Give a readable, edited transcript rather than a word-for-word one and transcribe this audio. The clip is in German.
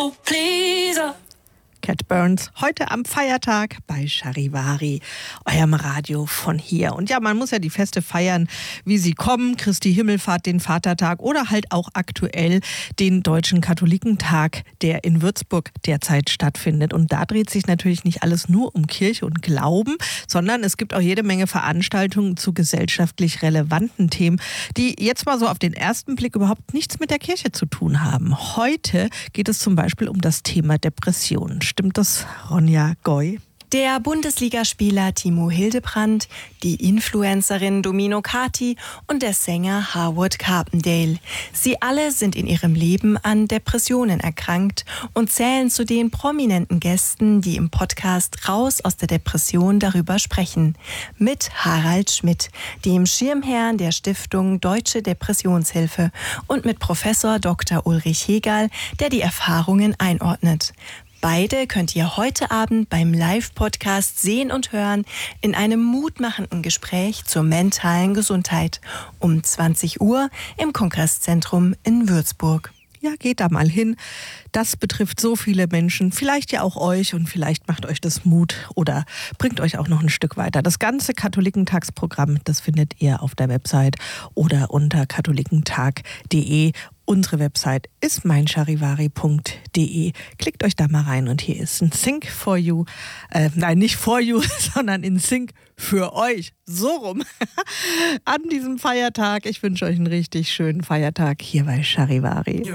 Cat Burns, heute am Feiertag bei Charivari, eurem Radio von hier. Und ja, man muss ja die Feste feiern, wie sie kommen. Christi Himmelfahrt, den Vatertag oder halt auch aktuell den Deutschen Katholikentag, der in Würzburg derzeit stattfindet. Und da dreht sich natürlich nicht alles nur um Kirche und Glauben, sondern es gibt auch jede Menge Veranstaltungen zu gesellschaftlich relevanten Themen, die jetzt mal so auf den ersten Blick überhaupt nichts mit der Kirche zu tun haben. Heute geht es zum Beispiel um das Thema Depressionen. Stimmt das, Ronja Goy? Der Bundesligaspieler Timo Hildebrand, die Influencerin Domino Kati und der Sänger Howard Carpendale. Sie alle sind in ihrem Leben an Depressionen erkrankt und zählen zu den prominenten Gästen, die im Podcast Raus aus der Depression darüber sprechen. Mit Harald Schmidt, dem Schirmherrn der Stiftung Deutsche Depressionshilfe, und mit Professor Dr. Ulrich Hegal, der die Erfahrungen einordnet. Beide könnt ihr heute Abend beim Live-Podcast sehen und hören in einem mutmachenden Gespräch zur mentalen Gesundheit um 20 Uhr im Kongresszentrum in Würzburg. Ja, geht da mal hin. Das betrifft so viele Menschen, vielleicht ja auch euch, und vielleicht macht euch das Mut oder bringt euch auch noch ein Stück weiter. Das ganze Katholikentagsprogramm, das findet ihr auf der Website oder unter katholikentag.de. Unsere Website ist meincharivari.de. Klickt euch da mal rein und hier ist ein Sync for you. Nein, nicht for you, sondern ein Sync für euch. So rum. An diesem Feiertag. Ich wünsche euch einen richtig schönen Feiertag hier bei Charivari.